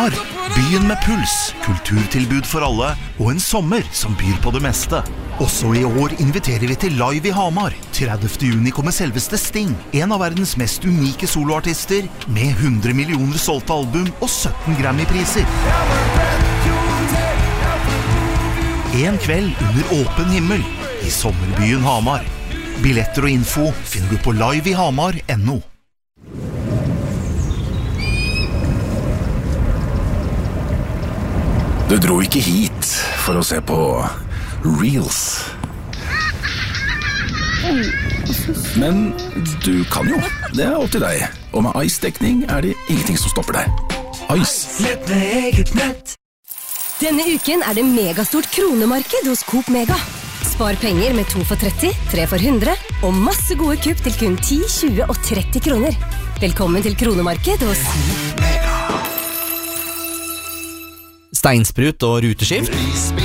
Hamar, byen med puls, kulturtilbud for alle og en sommer som byr på det meste. Også i år inviterer vi til Live i Hamar. 30. juni kommer selveste Sting, en av verdens mest unike soloartister, med 100 millioner solgte album og 17 Grammy-priser. En kveld under åpen himmel i sommerbyen Hamar. Billetter og info finner du på liveIhamar.no. Du dro ikke hit for å se på Reels. Men du kan jo. Det opp til deg. Og med Ice-dekning det ingenting som stopper deg. Ice. Nett med eget nett. Denne uken det megastort kronemarked hos Coop Mega. Spar penger med 2 for 30, 3 for 100 og masse gode kupp til kun 10, 20 og 30 kroner. Velkommen til kronemarked hos Steinsprut og ruteskift.